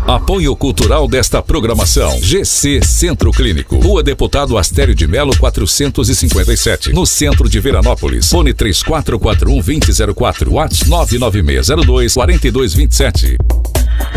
Apoio cultural desta programação. GC Centro Clínico. Rua Deputado Astério de Melo 457. No centro de Veranópolis. Fone 3441-2004. WhatsApp 99602-4227.